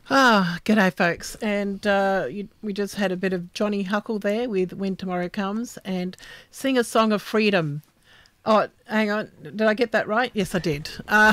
G'day, folks. And we just had a bit of Johnny Huckle there with When Tomorrow Comes and Sing a Song of Freedom. Oh, hang on. Did I get that right? Yes, I did.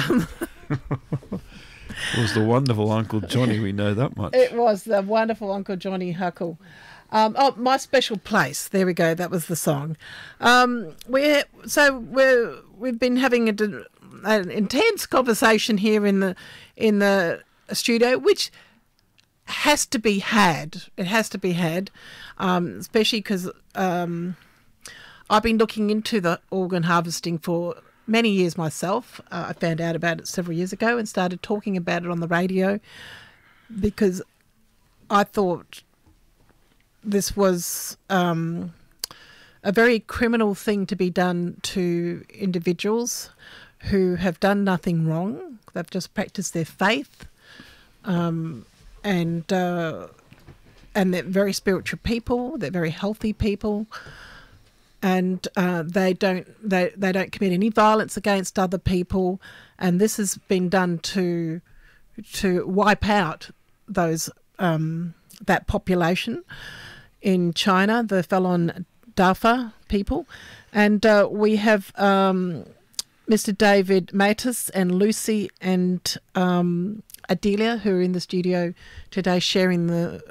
It was the wonderful Uncle Johnny, we know that much. It was the wonderful Uncle Johnny Huckle. My Special Place. There we go. That was the song. We've been having an intense conversation here in the studio, which has to be had. It has to be had, especially because I've been looking into the organ harvesting for many years myself. I found out about it several years ago and started talking about it on the radio because I thought this was a very criminal thing to be done to individuals who have done nothing wrong. They've just practiced their faith, and they're very spiritual people. They're very healthy people, and they don't commit any violence against other people. And this has been done to wipe out those that population in China, the Falun Dafa people. And we have Mr. David Matus and Lucy and Adelia, who are in the studio today sharing the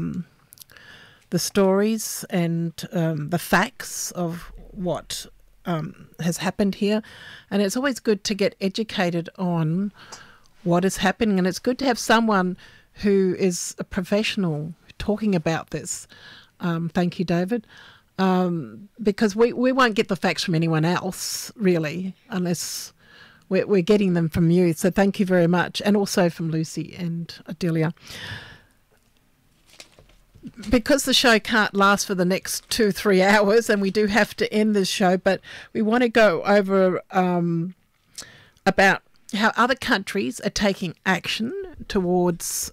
stories and the facts of what has happened here. And it's always good to get educated on what is happening, and it's good to have someone who is a professional talking about this. Thank you, David. Because we won't get the facts from anyone else, really, unless we're getting them from you. So thank you very much. And also from Lucy and Adelia. Because the show can't last for the next 2-3 hours, and we do have to end this show, but we want to go over about how other countries are taking action towards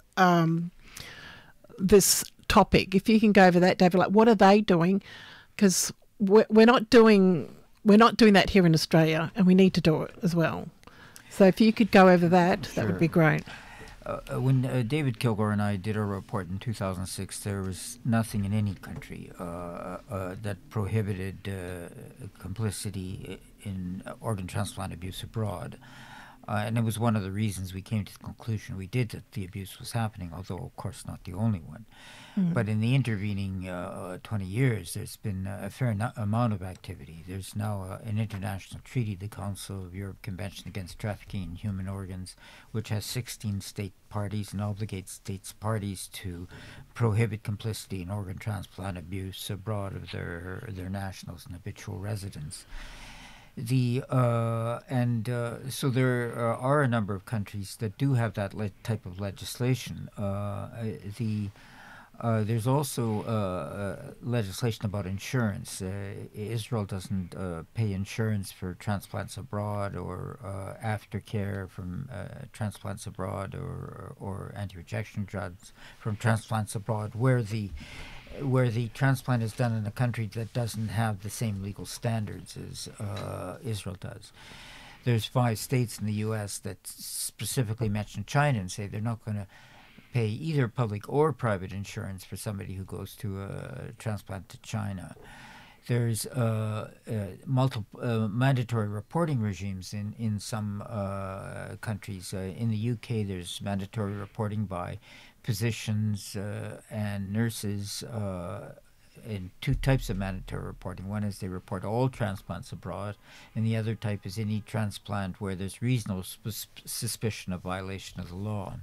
this topic. If you can go over that, David, like what are they doing? Because we're not doing that here in Australia, and we need to do it as well. So if you could go over that, Sure. that would be great. When David Kilgore and I did our report in 2006, there was nothing in any country that prohibited complicity in organ transplant abuse abroad. And it was one of the reasons we came to the conclusion we did that the abuse was happening, although, of course, not the only one. But in the intervening 20 years, there's been a fair amount of activity. There's now an international treaty, the Council of Europe Convention Against Trafficking in Human Organs, which has 16 state parties and obligates states parties to prohibit complicity in organ transplant abuse abroad of their nationals and habitual residents. So there are a number of countries that do have that type of legislation. There's also legislation about insurance. Israel doesn't pay insurance for transplants abroad or aftercare from transplants abroad or anti-rejection drugs from transplants abroad, where the transplant is done in a country that doesn't have the same legal standards as Israel does. There's 5 states in the U.S. that specifically mention China and say they're not going to pay either public or private insurance for somebody who goes to a transplant to China. There's multiple mandatory reporting regimes in some countries. In the UK, there's mandatory reporting by physicians and nurses in 2 types of mandatory reporting. One is they report all transplants abroad, and the other type is any transplant where there's reasonable suspicion of violation of the law.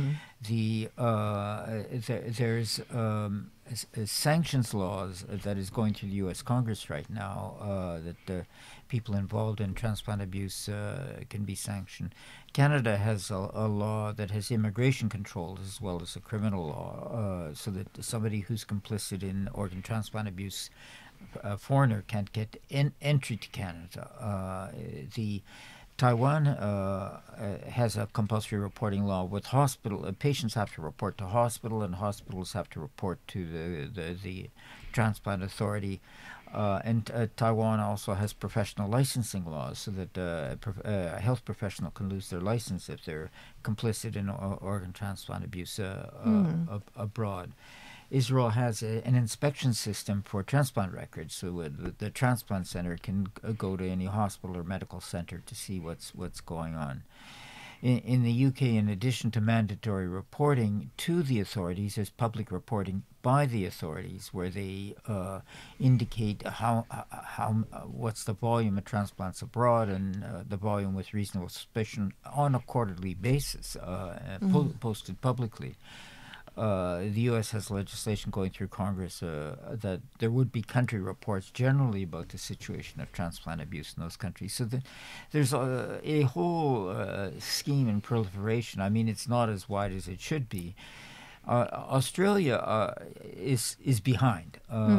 There's sanctions laws that is going through the U.S. Congress right now that people involved in transplant abuse can be sanctioned. Canada has a law that has immigration controls as well as a criminal law, so that somebody who's complicit in organ transplant abuse, a foreigner, can't get entry to Canada. Taiwan has a compulsory reporting law with hospital. Patients have to report to hospital, and hospitals have to report to the transplant authority. And Taiwan also has professional licensing laws, so that a health professional can lose their license if they're complicit in organ transplant abuse abroad. Israel has an inspection system for transplant records, so the transplant center can go to any hospital or medical center to see what's going on. In the UK, in addition to mandatory reporting to the authorities, there's public reporting by the authorities, where they indicate what's the volume of transplants abroad and the volume with reasonable suspicion on a quarterly basis, posted publicly. The U.S. has legislation going through Congress that there would be country reports generally about the situation of transplant abuse in those countries. So there's a whole scheme and proliferation. I mean, it's not as wide as it should be. Australia is behind.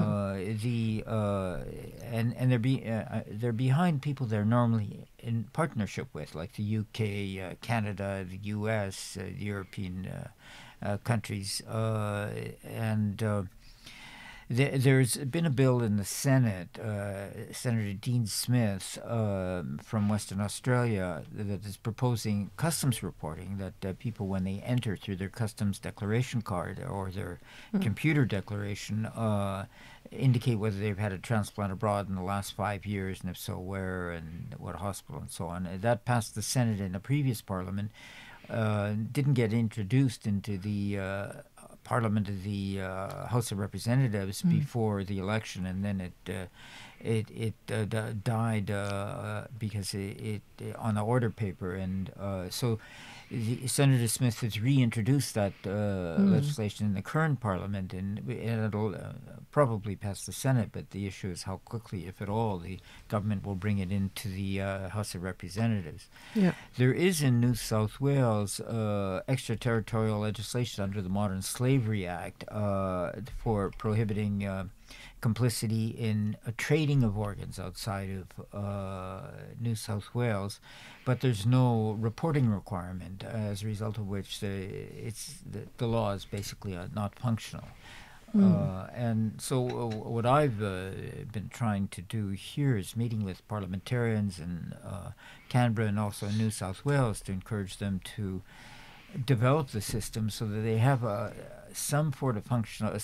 They're behind people they're normally in partnership with, like the UK, Canada, the US, the European countries, and there's been a bill in the Senate, Senator Dean Smith from Western Australia, that is proposing customs reporting, that people, when they enter through their customs declaration card or their computer declaration, indicate whether they've had a transplant abroad in the last 5 years, and if so, where and what hospital and so on. That passed the Senate in a previous parliament. Didn't get introduced into the Parliament of the House of Representatives before the election, and then it died because it on the order paper, and so Senator Smith has reintroduced that legislation in the current Parliament, and it'll probably pass the Senate, but the issue is how quickly, if at all, the government will bring it into the House of Representatives. Yeah. There is in New South Wales extraterritorial legislation under the Modern Slavery Act for prohibiting complicity in trading of organs outside of New South Wales, but there's no reporting requirement, as a result of which the law is basically not functional. And so what I've been trying to do here is meeting with parliamentarians in Canberra and also New South Wales to encourage them to develop the system so that they have some sort of functional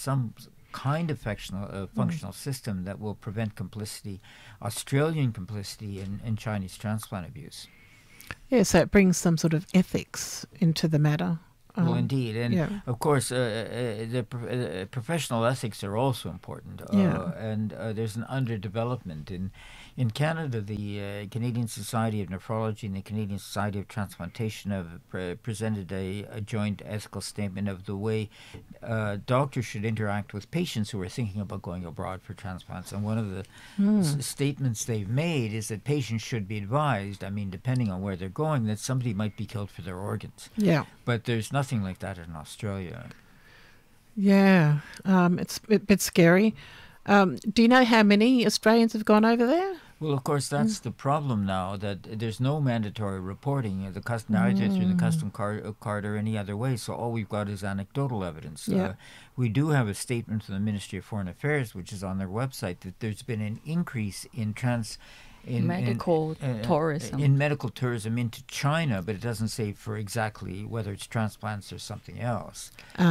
system that will prevent complicity, Australian complicity in Chinese transplant abuse. Yeah, so it brings some sort of ethics into the matter. Well, indeed, and of course, the professional ethics are also important. And there's an underdevelopment in Canada. The Canadian Society of Nephrology and the Canadian Society of Transplantation have presented a joint ethical statement of the way doctors should interact with patients who are thinking about going abroad for transplants. And one of the statements they've made is that patients should be advised, I mean, depending on where they're going, that somebody might be killed for their organs. Yeah. But there's nothing like that in Australia. Yeah, it's a bit scary. Do you know how many Australians have gone over there? Well, of course, that's the problem now, that there's no mandatory reporting either through the custom card or any other way, so all we've got is anecdotal evidence. Yeah. We do have a statement from the Ministry of Foreign Affairs, which is on their website, that there's been an increase in medical tourism. In medical tourism into China, but it doesn't say for exactly whether it's transplants or something else.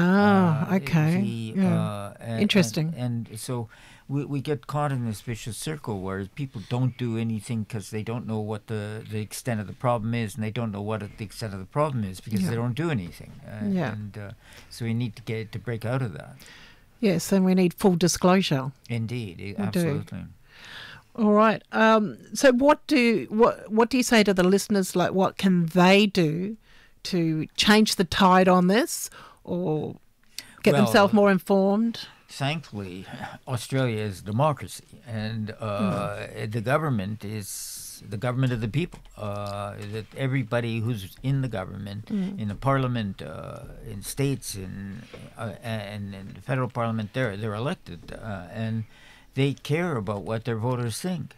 Okay. Interesting. And so we get caught in this vicious circle where people don't do anything because they don't know what the extent of the problem is, and they don't know what the extent of the problem is because they don't do anything. And so we need to break out of that. Yes, and we need full disclosure. Indeed, absolutely. All right. So what do you say to the listeners? Like, what can they do to change the tide on this, or get themselves more informed? Thankfully, Australia is a democracy, and the government is the government of the people. That everybody who's in the government, in the parliament, in states, and in the federal parliament, they're elected, and they care about what their voters think.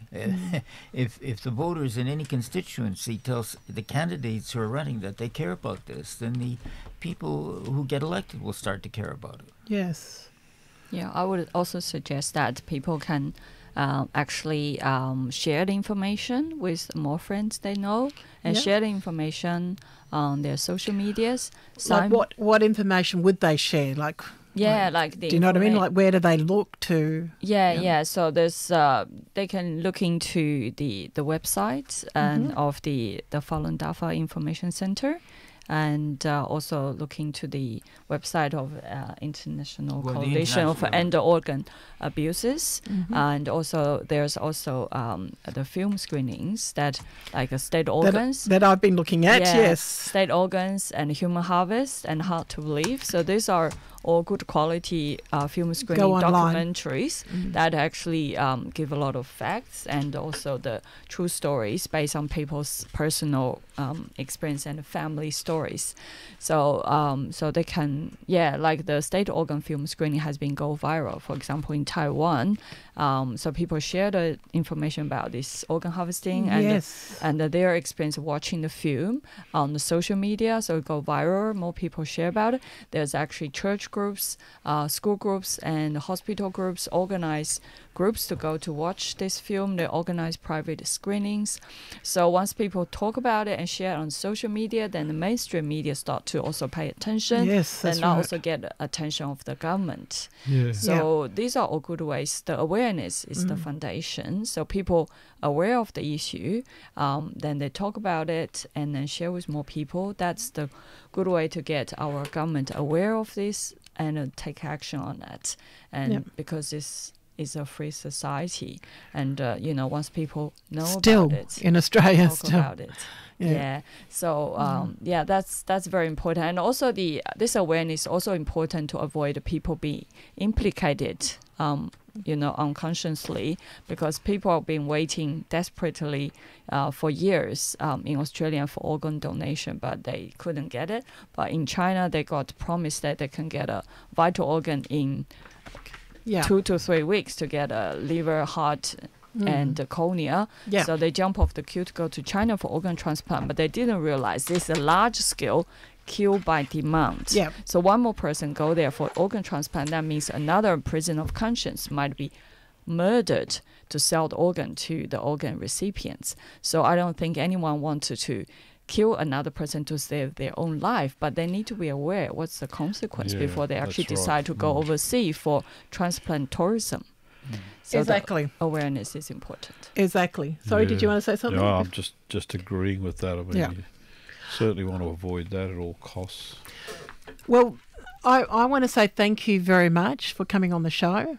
If the voters in any constituency tells the candidates who are running that they care about this, then the people who get elected will start to care about it. Yes. Yeah, I would also suggest that people can actually share the information with more friends they know and share the information on their social medias. Like what information would they share? Like the do you know what I mean? Like where do they look to? Yeah. So there's they can look into the website and of the Falun Dafa Information Center. And also looking to the website of International Coalition of End Organ Abuses. And also there's also the film screenings that like state organs. That I've been looking at, yes. State organs and human harvest and how to live. So these are all good quality film screening documentaries that actually give a lot of facts and also the true stories based on people's personal experience and family stories. So so they can, like the state organ film screening has been go viral, for example, in Taiwan. So people share the information about this organ harvesting and their experience watching the film on the social media. So it go viral, more people share about it. There's actually church groups, school groups, and hospital groups organize groups to go to watch this film. They organize private screenings. So once people talk about it and share it on social media, then the mainstream media start to also pay attention. Yes, that's and right. also get attention of the government. Yeah. So these are all good ways. The awareness is the foundation. So people aware of the issue, then they talk about it and then share with more people. That's the good way to get our government aware of this and take action on that. And because this is a free society, and once people know about it, in Australia, talk about it. So that's very important. And also this awareness is also important to avoid people being implicated unconsciously, because people have been waiting desperately for years in Australia for organ donation, but they couldn't get it. But in China, they got promised that they can get a vital organ in 2 to 3 weeks to get a liver, heart, and the cornea. So they jump off the queue to go to China for organ transplant, but they didn't realize this is a large scale kill by demand. So one more person go there for organ transplant, that means another prison of conscience might be murdered to sell the organ to the organ recipients. So I don't think anyone wanted to kill another person to save their own life, but they need to be aware what's the consequence before they actually decide to go overseas for transplant tourism. So exactly. Awareness is important. Exactly. Sorry, did you want to say something? No, I'm just agreeing with that. I mean, you certainly want to avoid that at all costs. Well, I want to say thank you very much for coming on the show.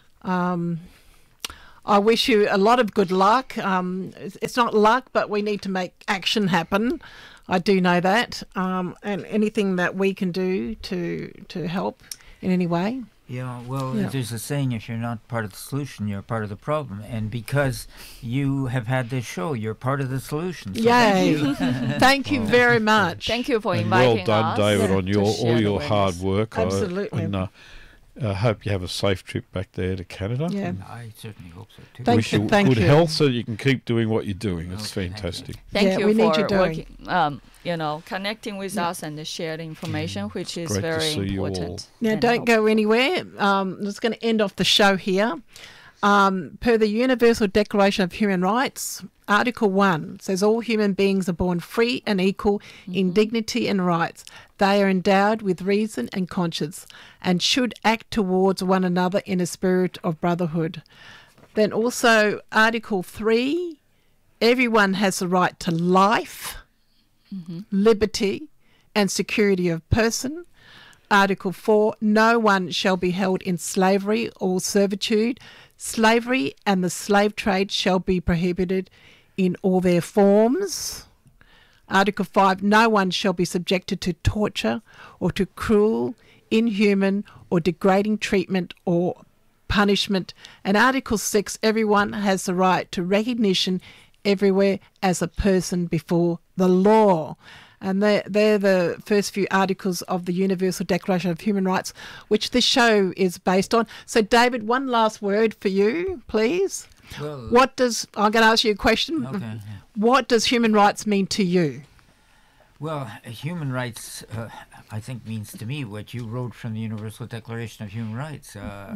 I wish you a lot of good luck. It's not luck, but we need to make action happen. I do know that. And anything that we can do to help in any way. There's a saying, if you're not part of the solution, you're part of the problem. And because you have had this show, you're part of the solution. So Yay. Thank you very much. Thank you for inviting us. Well done, David, on all your hard work. Absolutely. I hope you have a safe trip back there to Canada. Yeah, I certainly hope so too. Wish you good health so you can keep doing what you're doing. It's fantastic. Thank you for working, connecting with us and share the information, which is great very to see important. You all. Now, don't go anywhere. I'm just going to end off the show here. Per the Universal Declaration of Human Rights, Article 1 says all human beings are born free and equal in dignity and rights. They are endowed with reason and conscience and should act towards one another in a spirit of brotherhood. Then also Article 3, everyone has the right to life, liberty and security of person. Article 4, no one shall be held in slavery or servitude. Slavery and the slave trade shall be prohibited in all their forms. Article 5, no one shall be subjected to torture or to cruel, inhuman or degrading treatment or punishment. And Article 6, everyone has the right to recognition everywhere as a person before the law. And they're the first few articles of the Universal Declaration of Human Rights, which this show is based on. So, David, one last word for you, please. Well, I'm going to ask you a question. Okay. Yeah. What does human rights mean to you? Well, human rights, I think, means to me what you wrote from the Universal Declaration of Human Rights.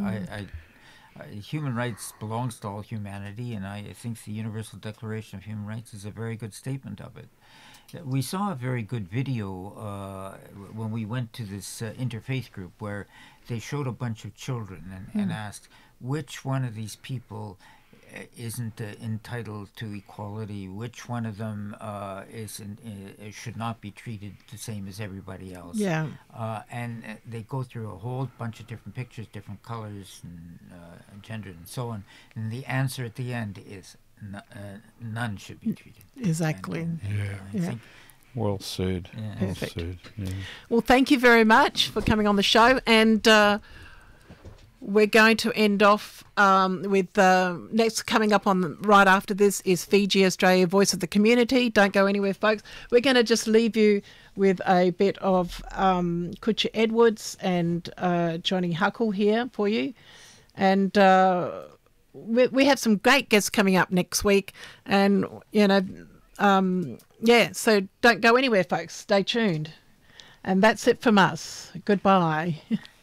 Human rights belongs to all humanity, and I think the Universal Declaration of Human Rights is a very good statement of it. We saw a very good video when we went to this interfaith group where they showed a bunch of children and asked which one of these people isn't entitled to equality, which one of them should not be treated the same as everybody else. Yeah. And they go through a whole bunch of different pictures, different colors, and gender, and so on. And the answer at the end is none should be treated. Exactly. I think, well said. Yeah. Well Perfect. said. Yeah. Well, thank you very much for coming on the show. And we're going to end off with next coming up on right after this is Fiji Australia Voice of the Community. Don't go anywhere, folks. We're going to just leave you with a bit of Kutcha Edwards and Johnny Huckle here for you. And we have some great guests coming up next week. And, so don't go anywhere, folks. Stay tuned. And that's it from us. Goodbye.